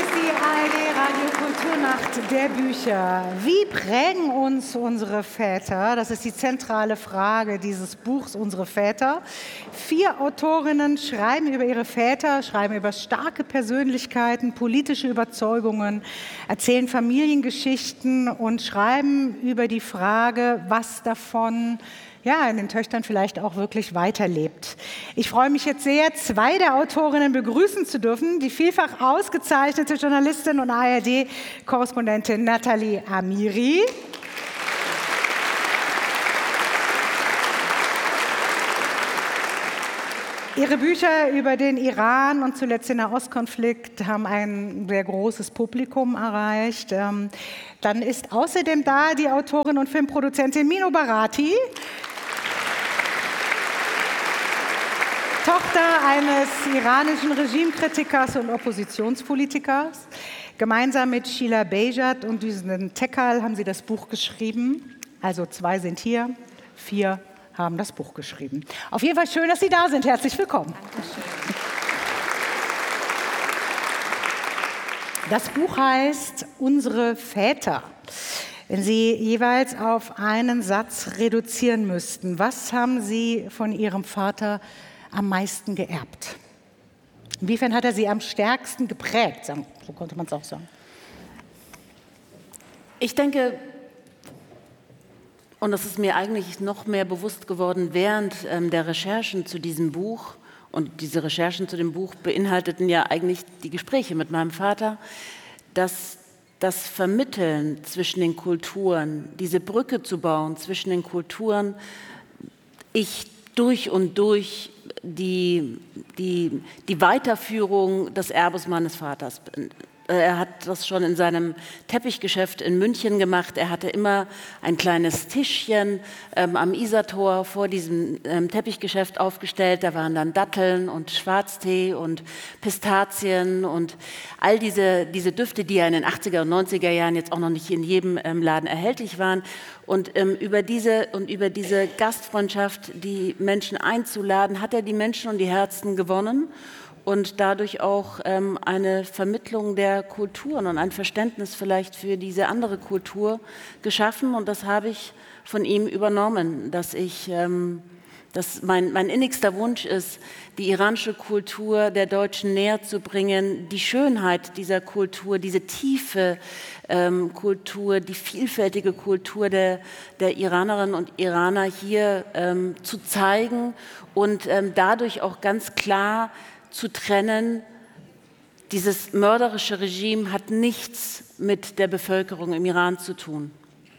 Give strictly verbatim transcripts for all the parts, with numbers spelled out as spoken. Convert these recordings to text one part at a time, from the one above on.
die A R D-Radio-Kulturnacht der Bücher. Wie prägen uns unsere Väter? Das ist die zentrale Frage dieses Buchs, unsere Väter. Vier Autorinnen schreiben über ihre Väter, schreiben über starke Persönlichkeiten, politische Überzeugungen, erzählen Familiengeschichten und schreiben über die Frage, was davon ja, in den Töchtern vielleicht auch wirklich weiterlebt. Ich freue mich jetzt sehr, zwei der Autorinnen begrüßen zu dürfen. Die vielfach ausgezeichnete Journalistin und A R D-Korrespondentin Nathalie Amiri. Ihre Bücher über den Iran und zuletzt den Nahostkonflikt haben ein sehr großes Publikum erreicht. Dann ist außerdem da die Autorin und Filmproduzentin Mino Barati, Tochter eines iranischen Regimekritikers und Oppositionspolitikers. Gemeinsam mit Sheila Bejat und Düsen Tekal haben sie das Buch geschrieben. Also zwei sind hier, vier haben das Buch geschrieben. Auf jeden Fall schön, dass Sie da sind. Herzlich willkommen. Dankeschön. Das Buch heißt Unsere Väter. Wenn Sie jeweils auf einen Satz reduzieren müssten, was haben Sie von Ihrem Vater am meisten geerbt? Inwiefern hat er Sie am stärksten geprägt? So konnte man es auch sagen. Ich denke, und das ist mir eigentlich noch mehr bewusst geworden während ähm, der Recherchen zu diesem Buch, und diese Recherchen zu dem Buch beinhalteten ja eigentlich die Gespräche mit meinem Vater, dass das Vermitteln zwischen den Kulturen, diese Brücke zu bauen zwischen den Kulturen, ich durch und durch die, die, die Weiterführung des Erbes meines Vaters bin. Er hat das schon in seinem Teppichgeschäft in München gemacht. Er hatte immer ein kleines Tischchen ähm, am Isartor vor diesem ähm, Teppichgeschäft aufgestellt. Da waren dann Datteln und Schwarztee und Pistazien und all diese, diese Düfte, die ja in den achtziger und neunziger Jahren jetzt auch noch nicht in jedem ähm, Laden erhältlich waren. Und ähm, über diese, und über diese Gastfreundschaft, die Menschen einzuladen, hat er die Menschen und die Herzen gewonnen. Und dadurch auch ähm, eine Vermittlung der Kulturen und ein Verständnis vielleicht für diese andere Kultur geschaffen. Und das habe ich von ihm übernommen, dass ich, ähm, dass mein, mein innigster Wunsch ist, die iranische Kultur der Deutschen näher zu bringen, die Schönheit dieser Kultur, diese tiefe ähm, Kultur, die vielfältige Kultur der, der Iranerinnen und Iraner hier ähm, zu zeigen und ähm, dadurch auch ganz klar zu trennen, dieses mörderische Regime hat nichts mit der Bevölkerung im Iran zu tun.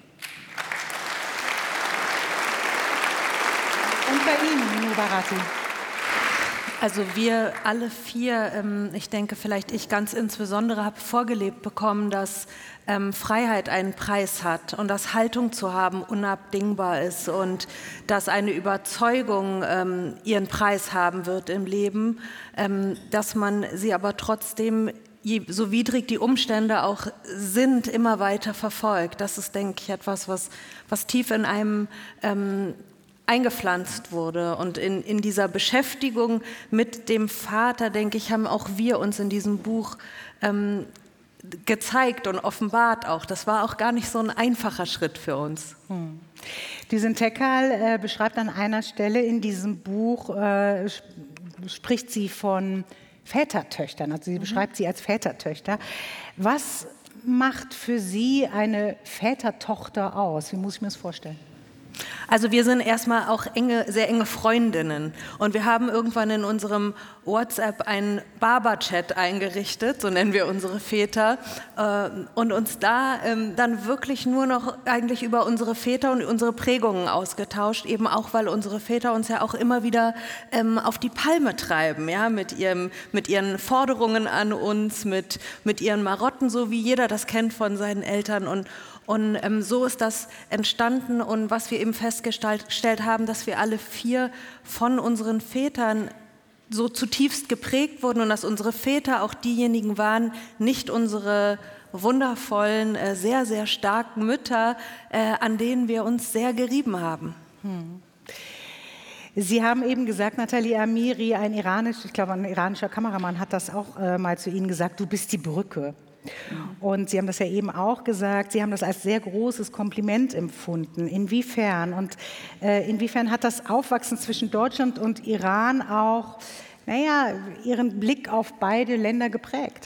Und bei Ihnen, Mino Barati? Also wir alle vier, ich denke vielleicht ich ganz insbesondere, habe vorgelebt bekommen, dass ähm, Freiheit einen Preis hat und dass Haltung zu haben unabdingbar ist und dass eine Überzeugung ähm, ihren Preis haben wird im Leben, ähm, dass man sie aber trotzdem, je, so widrig die Umstände auch sind, immer weiter verfolgt. Das ist, denke ich, etwas, was, was tief in einem ähm, eingepflanzt wurde. Und in, in dieser Beschäftigung mit dem Vater, denke ich, haben auch wir uns in diesem Buch ähm, gezeigt und offenbart auch. Das war auch gar nicht so ein einfacher Schritt für uns. Hm. Düsen Tekal äh, beschreibt an einer Stelle in diesem Buch, äh, spricht sie von Vätertöchtern, also sie mhm. beschreibt sie als Vätertöchter. Was macht für Sie eine Vätertochter aus? Wie muss ich mir das vorstellen? Also wir sind erstmal auch enge, sehr enge Freundinnen und wir haben irgendwann in unserem WhatsApp einen Baba-Chat eingerichtet, so nennen wir unsere Väter, äh, und uns da ähm, dann wirklich nur noch eigentlich über unsere Väter und unsere Prägungen ausgetauscht, eben auch, weil unsere Väter uns ja auch immer wieder ähm, auf die Palme treiben, ja, mit, ihrem, mit ihren Forderungen an uns, mit, mit ihren Marotten, so wie jeder das kennt von seinen Eltern. Und Und ähm, so ist das entstanden und was wir eben festgestellt haben, dass wir alle vier von unseren Vätern so zutiefst geprägt wurden und dass unsere Väter auch diejenigen waren, nicht unsere wundervollen, äh, sehr, sehr starken Mütter, äh, an denen wir uns sehr gerieben haben. Hm. Sie haben eben gesagt, Nathalie Amiri, ein iranisch, ich glaube, ein iranischer Kameramann hat das auch äh, mal zu Ihnen gesagt, du bist die Brücke. Und Sie haben das ja eben auch gesagt, Sie haben das als sehr großes Kompliment empfunden. Inwiefern? Und äh, inwiefern hat das Aufwachsen zwischen Deutschland und Iran auch, naja, Ihren Blick auf beide Länder geprägt?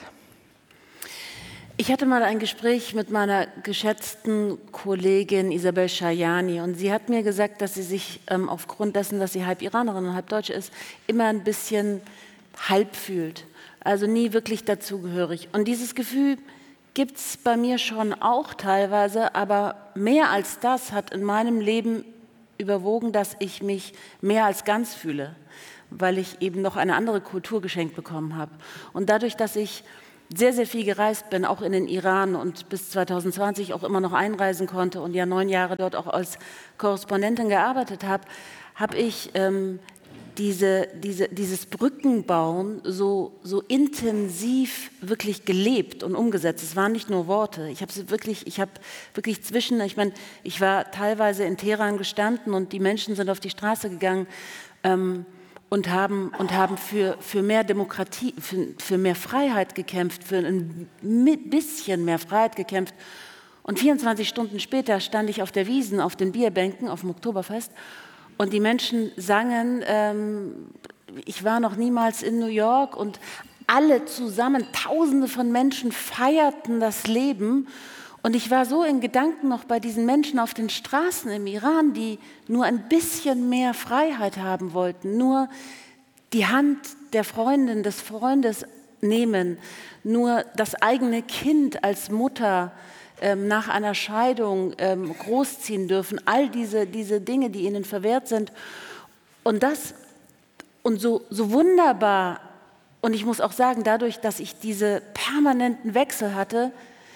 Ich hatte mal ein Gespräch mit meiner geschätzten Kollegin Isabel Shayani und sie hat mir gesagt, dass sie sich ähm, aufgrund dessen, dass sie halb Iranerin und halb Deutsche ist, immer ein bisschen halb fühlt, also nie wirklich dazugehörig. Und dieses Gefühl gibt es bei mir schon auch teilweise, aber mehr als das hat in meinem Leben überwogen, dass ich mich mehr als ganz fühle, weil ich eben noch eine andere Kultur geschenkt bekommen habe. Und dadurch, dass ich sehr, sehr viel gereist bin, auch in den Iran und bis zwanzig zwanzig auch immer noch einreisen konnte und ja neun Jahre dort auch als Korrespondentin gearbeitet habe, habe ich ähm, diese, diese, dieses Brückenbauen so, so intensiv wirklich gelebt und umgesetzt. Es waren nicht nur Worte. Ich habe sie wirklich, ich habe wirklich zwischen, ich meine, ich war teilweise in Teheran gestanden und die Menschen sind auf die Straße gegangen, ähm, und haben, und haben für, für mehr Demokratie, für, für mehr Freiheit gekämpft, für ein bisschen mehr Freiheit gekämpft. Und vierundzwanzig Stunden später stand ich auf der Wiesn, auf den Bierbänken, auf dem Oktoberfest und die Menschen sangen, ähm, ich war noch niemals in New York und alle zusammen, Tausende von Menschen feierten das Leben. Und ich war so in Gedanken noch bei diesen Menschen auf den Straßen im Iran, die nur ein bisschen mehr Freiheit haben wollten, nur die Hand der Freundin, des Freundes nehmen, nur das eigene Kind als Mutter ähm, nach einer Scheidung ähm, großziehen dürfen, all diese, diese Dinge, die ihnen verwehrt sind. Und das, und so, so wunderbar, und ich muss auch sagen, dadurch, dass ich diese permanenten Wechsel hatte,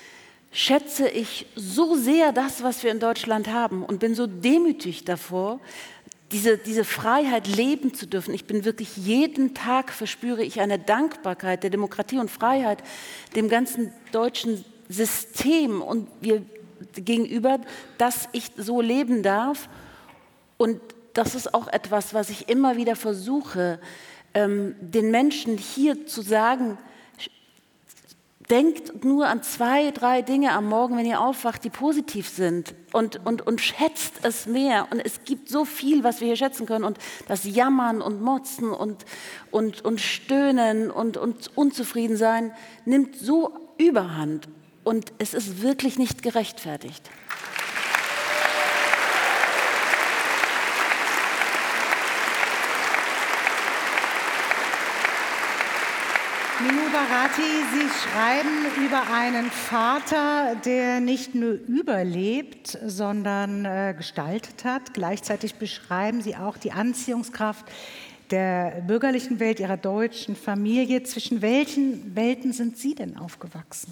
schätze ich so sehr das, was wir in Deutschland haben und bin so demütig davor, diese, diese Freiheit leben zu dürfen. Ich bin wirklich jeden Tag, verspüre ich eine Dankbarkeit der Demokratie und Freiheit, dem ganzen deutschen System und wir gegenüber, dass ich so leben darf. Und das ist auch etwas, was ich immer wieder versuche, ähm, den Menschen hier zu sagen: Denkt nur an zwei, drei Dinge am Morgen, wenn ihr aufwacht, die positiv sind und, und, und schätzt es mehr. Und es gibt so viel, was wir hier schätzen können. Und das Jammern und Motzen und, und, und Stöhnen und, und Unzufriedensein nimmt so Überhand. Und es ist wirklich nicht gerechtfertigt. Minoo Bharati, Sie schreiben über einen Vater, der nicht nur überlebt, sondern äh, gestaltet hat. Gleichzeitig beschreiben Sie auch die Anziehungskraft der bürgerlichen Welt, Ihrer deutschen Familie. Zwischen welchen Welten sind Sie denn aufgewachsen?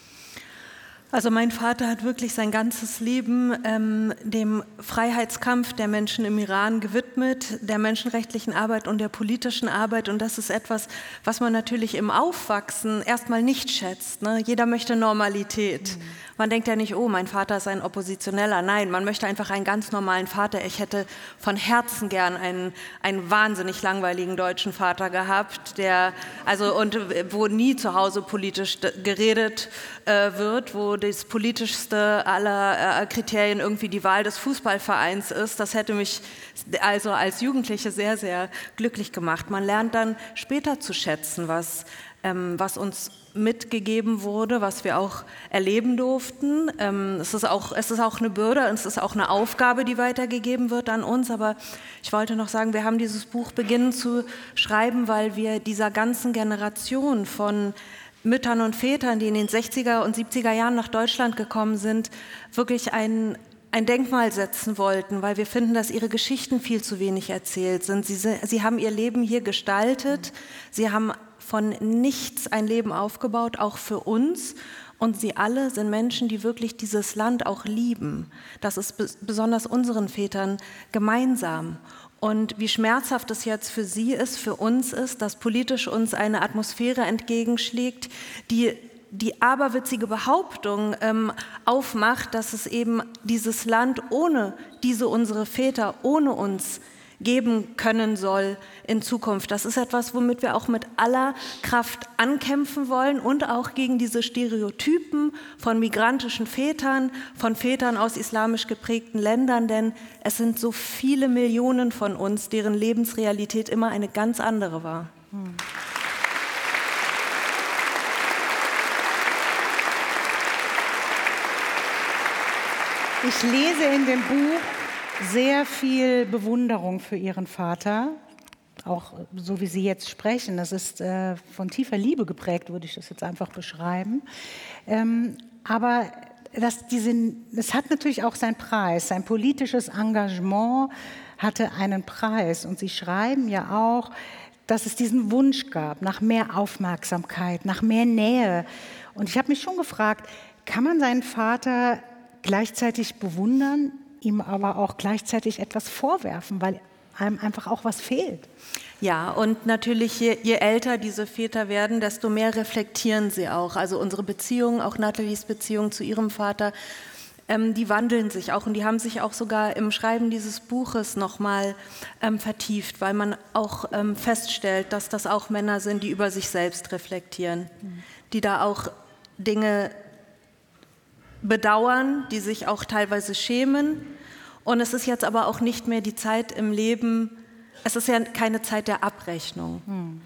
Also mein Vater hat wirklich sein ganzes Leben ähm, dem Freiheitskampf der Menschen im Iran gewidmet, der menschenrechtlichen Arbeit und der politischen Arbeit. Und das ist etwas, was man natürlich im Aufwachsen erstmal nicht schätzt. Ne? Jeder möchte Normalität. Mhm. Man denkt ja nicht, oh, mein Vater ist ein Oppositioneller. Nein, man möchte einfach einen ganz normalen Vater. Ich hätte von Herzen gern einen, einen wahnsinnig langweiligen deutschen Vater gehabt, der, also, und wo nie zu Hause politisch geredet äh, wird, wo das politischste aller äh, Kriterien irgendwie die Wahl des Fußballvereins ist. Das hätte mich also als Jugendliche sehr, sehr glücklich gemacht. Man lernt dann später zu schätzen, was, ähm, was uns mitgegeben wurde, was wir auch erleben durften. Ähm, es ist auch, es ist auch eine Bürde, es ist auch eine Aufgabe, die weitergegeben wird an uns. Aber ich wollte noch sagen, wir haben dieses Buch beginnen zu schreiben, weil wir dieser ganzen Generation von Müttern und Vätern, die in den sechziger und siebziger Jahren nach Deutschland gekommen sind, wirklich ein, ein Denkmal setzen wollten, weil wir finden, dass ihre Geschichten viel zu wenig erzählt sind. Sie, sie haben ihr Leben hier gestaltet, sie haben von nichts ein Leben aufgebaut, auch für uns. Und sie alle sind Menschen, die wirklich dieses Land auch lieben. Das ist besonders unseren Vätern gemeinsam. Und wie schmerzhaft es jetzt für sie ist, für uns ist, dass politisch uns eine Atmosphäre entgegenschlägt, die die aberwitzige Behauptung ähm, aufmacht, dass es eben dieses Land ohne diese unsere Väter, ohne uns geben können soll in Zukunft. Das ist etwas, womit wir auch mit aller Kraft ankämpfen wollen und auch gegen diese Stereotypen von migrantischen Vätern, von Vätern aus islamisch geprägten Ländern, denn es sind so viele Millionen von uns, deren Lebensrealität immer eine ganz andere war. Hm. Ich lese in dem Buch sehr viel Bewunderung für Ihren Vater, auch so wie Sie jetzt sprechen. Das ist äh, von tiefer Liebe geprägt, würde ich das jetzt einfach beschreiben. Ähm, aber das, diese, das hat natürlich auch seinen Preis. Sein politisches Engagement hatte einen Preis. Und Sie schreiben ja auch, dass es diesen Wunsch gab nach mehr Aufmerksamkeit, nach mehr Nähe. Und ich habe mich schon gefragt, kann man seinen Vater gleichzeitig bewundern, ihm aber auch gleichzeitig etwas vorwerfen, weil einem einfach auch was fehlt? Ja, und natürlich, je, je älter diese Väter werden, desto mehr reflektieren sie auch. Also unsere Beziehung, auch Nathalies Beziehung zu ihrem Vater, ähm, die wandeln sich auch und die haben sich auch sogar im Schreiben dieses Buches nochmal ähm, vertieft, weil man auch ähm, feststellt, dass das auch Männer sind, die über sich selbst reflektieren, mhm. die da auch Dinge bedauern, die sich auch teilweise schämen. Und es ist jetzt aber auch nicht mehr die Zeit im Leben, es ist ja keine Zeit der Abrechnung. Hm.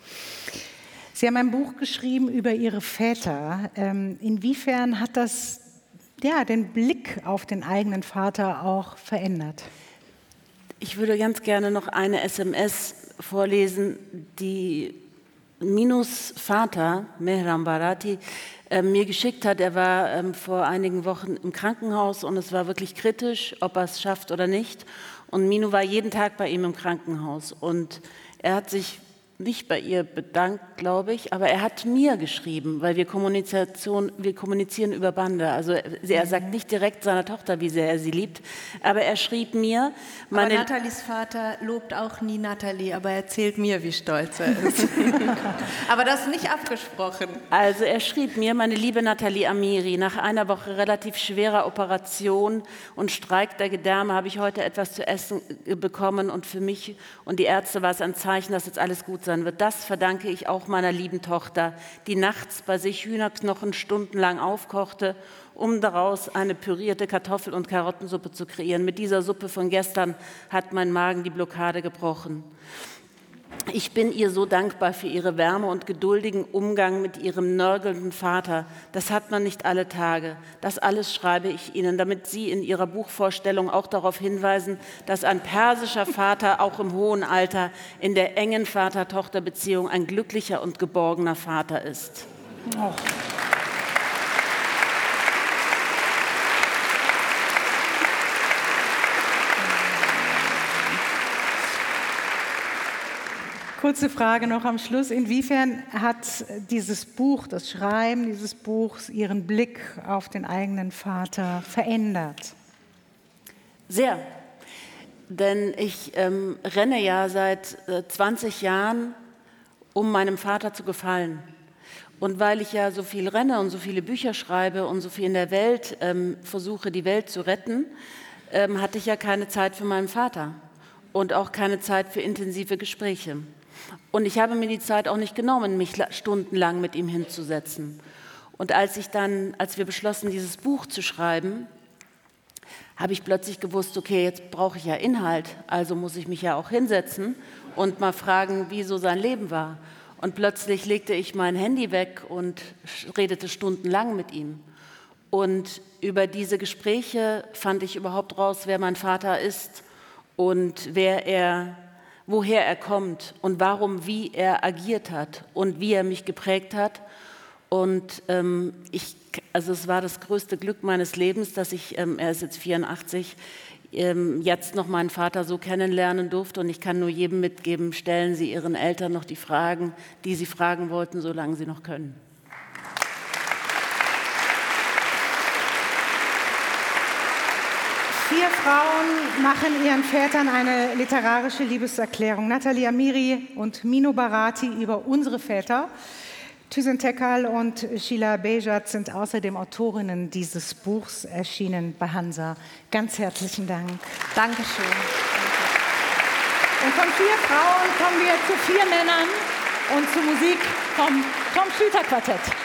Sie haben ein Buch geschrieben über Ihre Väter. Ähm, inwiefern hat das ja, den Blick auf den eigenen Vater auch verändert? Ich würde ganz gerne noch eine S M S vorlesen, die Minus Vater, Mehram Barati, äh, mir geschickt hat. Er war ähm, vor einigen Wochen im Krankenhaus und es war wirklich kritisch, ob er es schafft oder nicht. Und Minu war jeden Tag bei ihm im Krankenhaus und er hat sich nicht bei ihr bedankt, glaube ich, aber er hat mir geschrieben, weil wir, Kommunikation, wir kommunizieren über Bande. Also er sagt nicht direkt seiner Tochter, wie sehr er sie liebt, aber er schrieb mir... Meine aber Nathalies Vater lobt auch nie Nathalie, aber er erzählt mir, wie stolz er ist. Aber das ist nicht abgesprochen. Also er schrieb mir, meine liebe Nathalie Amiri, nach einer Woche relativ schwerer Operation und Streik der Gedärme habe ich heute etwas zu essen bekommen und für mich und die Ärzte war es ein Zeichen, dass jetzt alles gut sein wird. Das verdanke ich auch meiner lieben Tochter, die nachts bei sich Hühnerknochen stundenlang aufkochte, um daraus eine pürierte Kartoffel- und Karottensuppe zu kreieren. Mit dieser Suppe von gestern hat mein Magen die Blockade gebrochen. Ich bin ihr so dankbar für ihre Wärme und geduldigen Umgang mit ihrem nörgelnden Vater. Das hat man nicht alle Tage. Das alles schreibe ich Ihnen, damit Sie in Ihrer Buchvorstellung auch darauf hinweisen, dass ein persischer Vater auch im hohen Alter in der engen Vater-Tochter-Beziehung ein glücklicher und geborgener Vater ist. Oh. Kurze Frage noch am Schluss. Inwiefern hat dieses Buch, das Schreiben dieses Buchs, Ihren Blick auf den eigenen Vater verändert? Sehr. Denn ich ähm, renne ja seit äh, zwanzig Jahren, um meinem Vater zu gefallen. Und weil ich ja so viel renne und so viele Bücher schreibe und so viel in der Welt ähm, versuche, die Welt zu retten, ähm, hatte ich ja keine Zeit für meinen Vater und auch keine Zeit für intensive Gespräche. Und ich habe mir die Zeit auch nicht genommen, mich stundenlang mit ihm hinzusetzen. Und als ich dann, als wir beschlossen, dieses Buch zu schreiben, habe ich plötzlich gewusst, okay, jetzt brauche ich ja Inhalt, also muss ich mich ja auch hinsetzen und mal fragen, wie so sein Leben war. Und plötzlich legte ich mein Handy weg und redete stundenlang mit ihm. Und über diese Gespräche fand ich überhaupt raus, wer mein Vater ist und wer er woher er kommt und warum, wie er agiert hat und wie er mich geprägt hat. Und ähm, ich, also es war das größte Glück meines Lebens, dass ich, ähm, er ist jetzt vierundachtzig, ähm, jetzt noch meinen Vater so kennenlernen durfte. Und ich kann nur jedem mitgeben, stellen Sie Ihren Eltern noch die Fragen, die Sie fragen wollten, solange Sie noch können. Vier Frauen machen ihren Vätern eine literarische Liebeserklärung. Nathalie Amiri und Minu Barati über unsere Väter. Thyssen Tekal und Sheila Bejat sind außerdem Autorinnen dieses Buchs, erschienen bei Hansa. Ganz herzlichen Dank. Dankeschön. Danke. Und von vier Frauen kommen wir zu vier Männern und zur Musik vom Tom Schlüter Quartett.